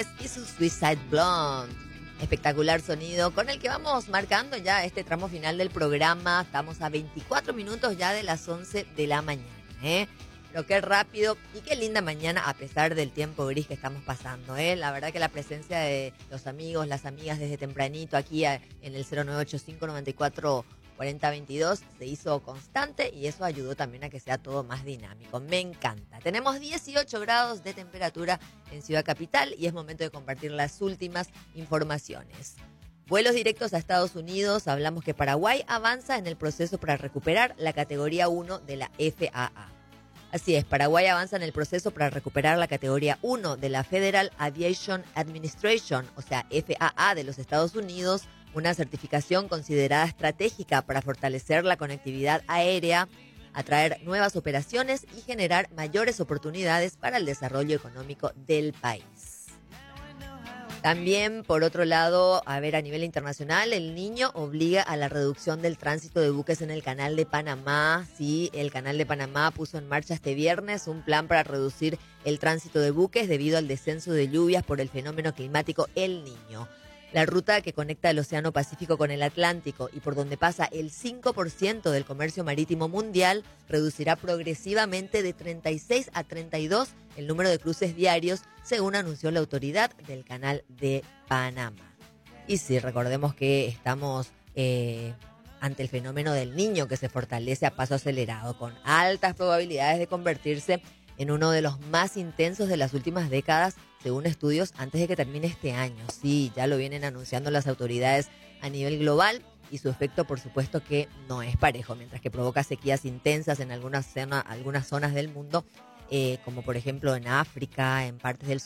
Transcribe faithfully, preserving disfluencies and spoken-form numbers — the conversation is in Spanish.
Express y su Suicide Blonde. Espectacular sonido con el que vamos marcando ya este tramo final del programa. Estamos a veinticuatro minutos ya de las once de la mañana, ¿eh? Pero qué rápido y qué linda mañana a pesar del tiempo gris que estamos pasando, ¿eh? La verdad que la presencia de los amigos, las amigas desde tempranito aquí a, en el cero nueve ocho cinco, nueve cuatro, cuarenta veintidós se hizo constante y eso ayudó también a que sea todo más dinámico. Me encanta. Tenemos dieciocho grados de temperatura en Ciudad Capital y es momento de compartir las últimas informaciones. Vuelos directos a Estados Unidos. Hablamos que Paraguay avanza en el proceso para recuperar la categoría uno de la F A A. Así es, Paraguay avanza en el proceso para recuperar la categoría uno de la Federal Aviation Administration, o sea, F A A de los Estados Unidos, una certificación considerada estratégica para fortalecer la conectividad aérea, atraer nuevas operaciones y generar mayores oportunidades para el desarrollo económico del país. También, por otro lado, a ver, a nivel internacional, el Niño obliga a la reducción del tránsito de buques en el Canal de Panamá. Sí, el Canal de Panamá puso en marcha este viernes un plan para reducir el tránsito de buques debido al descenso de lluvias por el fenómeno climático El Niño. La ruta que conecta el Océano Pacífico con el Atlántico y por donde pasa el cinco por ciento del comercio marítimo mundial reducirá progresivamente de treinta y seis a treinta y dos el número de cruces diarios, según anunció la autoridad del Canal de Panamá. Y sí, recordemos que estamos eh, ante el fenómeno del Niño que se fortalece a paso acelerado, con altas probabilidades de convertirse en uno de los más intensos de las últimas décadas, según estudios, antes de que termine este año. Sí, ya lo vienen anunciando las autoridades a nivel global y su efecto, por supuesto, que no es parejo. Mientras que provoca sequías intensas en algunas, zona, algunas zonas del mundo, eh, como por ejemplo en África, en partes del